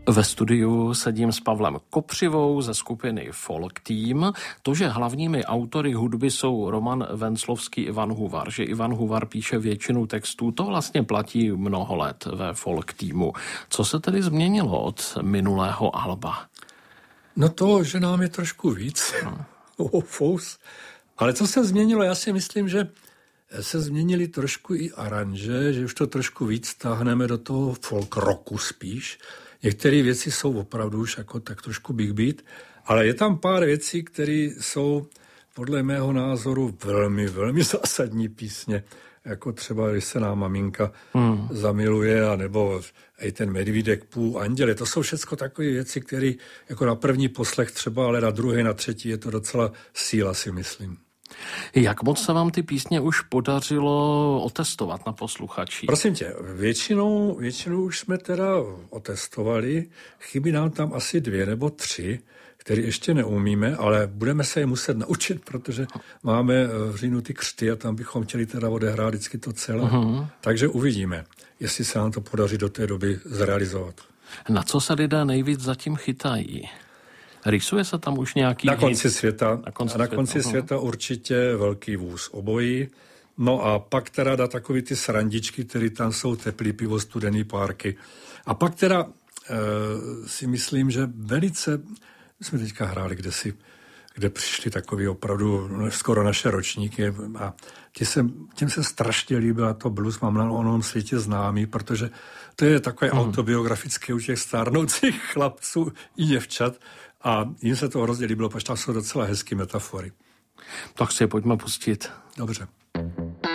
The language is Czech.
Ve studiu sedím s Pavlem Kopřivou ze skupiny Folk Team. To, že hlavními autory hudby jsou Roman Venclovský, Ivan Huvar, že Ivan Huvar píše většinu textů, to vlastně platí mnoho let ve Folk Teamu. Co se tedy změnilo od minulého alba? No to, že nám je trošku víc. Ale co se změnilo? Já si myslím, že se změnily trošku i aranže, že už to trošku víc táhneme do toho folk rocku spíš. Některé věci jsou opravdu už jako tak trošku big beat, ale je tam pár věcí, které jsou podle mého názoru velmi, velmi zásadní písně. Jako třeba, když se nám maminka zamiluje, anebo i ten Medvídek půl anděle. To jsou všechno takové věci, které jako na první poslech třeba, ale na druhý, na třetí je to docela síla, si myslím. Jak moc se vám ty písně už podařilo otestovat na posluchačích? Prosím tě, většinou už jsme teda otestovali. Chybí nám tam asi 2 nebo 3, které ještě neumíme, ale budeme se je muset naučit, protože máme v říjnu ty křty a tam bychom chtěli teda odehrát vždycky to celé. Takže uvidíme, jestli se nám to podaří do té doby zrealizovat. Na co se lidé nejvíc zatím chytají? Rýsuje se tam už nějaký... Na konci světa určitě Velký vůz obojí. No a pak teda dá takový ty srandičky, které tam jsou, teplý pivo, studený párky. A pak teda si myslím, že velice... My jsme teďka hráli kde přišli takový opravdu skoro naše ročníky a těm se strašně líbila to blues, mám na onom světě známý, protože to je takové autobiografické u těch stárnoucích chlapců i děvčat a jim se to hrozně líbilo, protože tam jsou docela hezké metafory. Tak si je pojďme pustit. Dobře.